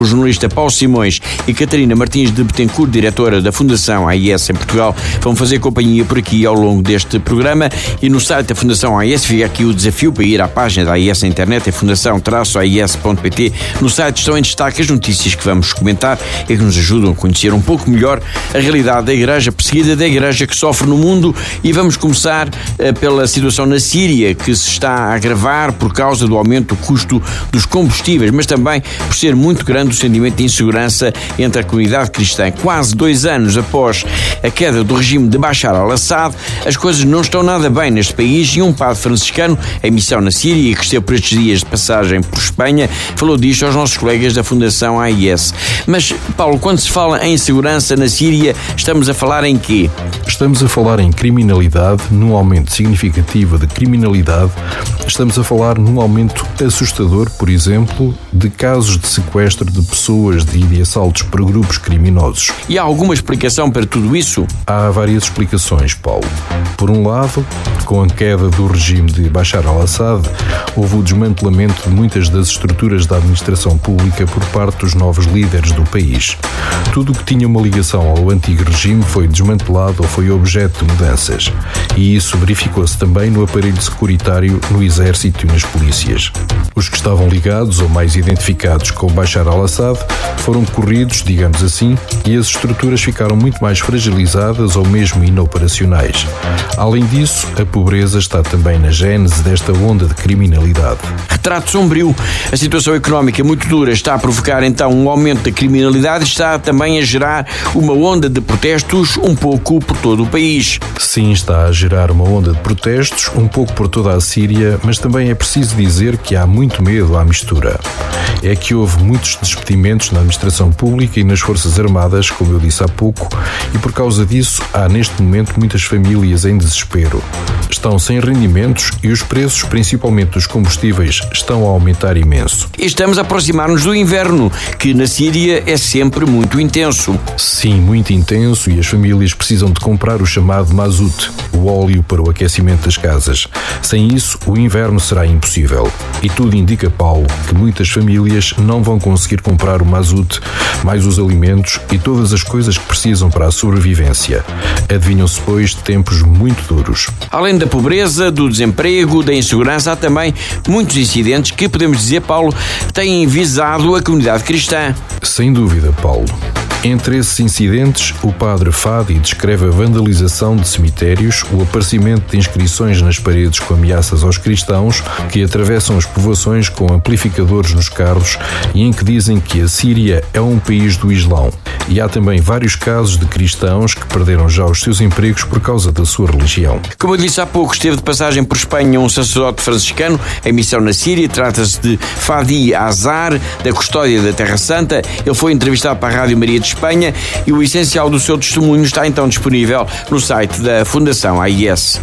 O jornalista Paulo Simões e Catarina Martins de Betancourt, diretora da Fundação AIS em Portugal, vão fazer companhia por aqui ao longo deste programa. E no site da Fundação AIS fica aqui o desafio para ir à página da AIS na internet, é fundação-ais.pt. No site estão em destaque as notícias que vamos comentar e que nos ajudam a conhecer um pouco melhor a realidade da igreja perseguida, da igreja que sofre no mundo. E vamos começar pela situação na Síria, que se está a agravar por causa do aumento do custo dos combustíveis, mas também por ser muito grande o sentimento de insegurança entre a comunidade cristã. Quase 2 anos após a queda do regime de Bashar al-Assad, as coisas não estão nada bem neste país e um padre franciscano em missão na Síria e que esteve por estes dias de passagem por Espanha falou disto aos nossos colegas da Fundação AIS. Mas, Paulo, quando se fala em segurança na Síria, estamos a falar em quê? Estamos a falar em criminalidade, num aumento significativo de criminalidade. Estamos a falar num aumento assustador, por exemplo, de casos de sequestro de pessoas e de assaltos por grupos criminosos. E há alguma explicação para tudo isso? Há várias explicações, Paulo. Por um lado, com a queda do regime de Bashar al-Assad, houve o desmantelamento de muitas das estruturas da administração pública por parte dos novos líderes do país. Tudo o que tinha uma ligação ao antigo regime foi desmantelado ou foi objeto de mudanças. E isso verificou-se também no aparelho securitário, no exército e nas polícias. Os que estavam ligados ou mais identificados com Bashar al-Assad foram corridos, digamos assim, e as estruturas ficaram muito mais fragilizadas ou mesmo inoperacionais. Além disso, a pobreza está também na gênese desta onda de criminalidade. Retrato sombrio. A situação económica muito dura está a provocar então um aumento da criminalidade e está também a gerar uma onda de protestos um pouco por todo o país. Sim, está a gerar uma onda de protestos um pouco por toda a Síria, mas também é preciso dizer que há muito medo à mistura. É que houve muitos despedimentos na administração pública e nas Forças Armadas, como eu disse há pouco, e por causa disso há neste momento muitas famílias em desespero. Estão sem rendimentos e os preços, principalmente dos combustíveis, estão a aumentar imenso. E estamos a aproximar-nos do inverno, que na Síria é sempre muito intenso. Sim, muito intenso, e as famílias precisam de comprar o chamado mazut, o óleo para o aquecimento das casas. Sem isso, o inverno será impossível. E tudo indica, Paulo, que muitas famílias não vão conseguir comprar o mazut, mais os alimentos e todas as coisas que precisam para a sobrevivência. Adivinham-se, pois, tempos muito duros. Além da pobreza, do desemprego, da insegurança, há também muitos incidentes que, podemos dizer, Paulo, têm visado a comunidade cristã. Sem dúvida, Paulo. Entre esses incidentes, o padre Fadi descreve a vandalização de cemitérios, o aparecimento de inscrições nas paredes com ameaças aos cristãos que atravessam as povoações com amplificadores nos carros e em que dizem que a Síria é um país do Islão. E há também vários casos de cristãos que perderam já os seus empregos por causa da sua religião. Como eu disse há pouco, esteve de passagem por Espanha um sacerdote franciscano em missão na Síria. Trata-se de Fadi Azar, da Custódia da Terra Santa. Ele foi entrevistado para a Rádio Maria de Espanha e o essencial do seu testemunho está então disponível no site da Fundação AIS.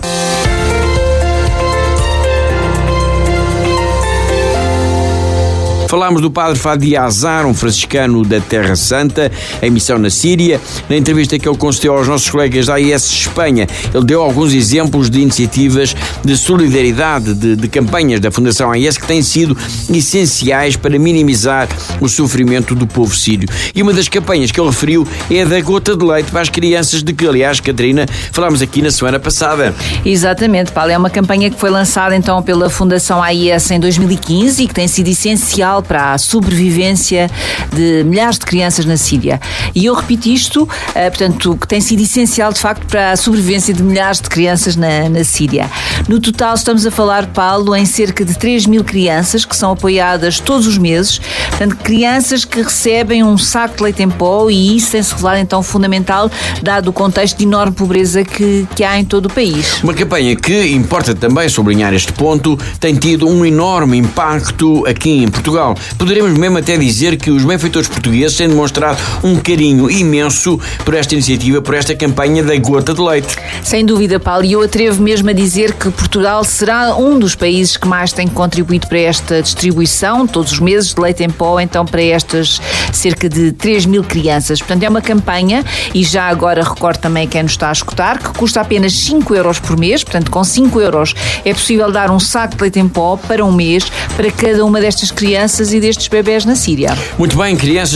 Falámos do padre Fadi Azar, um franciscano da Terra Santa, em missão na Síria. Na entrevista que ele concedeu aos nossos colegas da AIS Espanha, ele deu alguns exemplos de iniciativas de solidariedade, de campanhas da Fundação AIS que têm sido essenciais para minimizar o sofrimento do povo sírio. E uma das campanhas que ele referiu é a da gota de leite para as crianças, de que, aliás, Catarina, falámos aqui na semana passada. Exatamente, Paulo. É uma campanha que foi lançada então pela Fundação AIS em 2015 e que tem sido essencial para a sobrevivência de milhares de crianças na Síria. E eu repito isto, portanto, que tem sido essencial, de facto, para a sobrevivência de milhares de crianças na Síria. No total, estamos a falar, Paulo, em cerca de 3.000 crianças que são apoiadas todos os meses. Portanto, crianças que recebem um saco de leite em pó, e isso tem-se revelado, então, fundamental, dado o contexto de enorme pobreza que há em todo o país. Uma campanha que, importa também sublinhar este ponto, tem tido um enorme impacto aqui em Portugal. Poderemos mesmo até dizer que os benfeitores portugueses têm demonstrado um carinho imenso por esta iniciativa, por esta campanha da gota de leite. Sem dúvida, Paulo, e eu atrevo mesmo a dizer que Portugal será um dos países que mais tem contribuído para esta distribuição, todos os meses, de leite em pó, então para estas cerca de 3.000 crianças. Portanto, é uma campanha, e já agora recordo também quem nos está a escutar, que custa apenas 5 euros por mês. Portanto, com 5 euros é possível dar um saco de leite em pó para um mês para cada uma destas crianças e destes bebés na Síria. Muito bem, crianças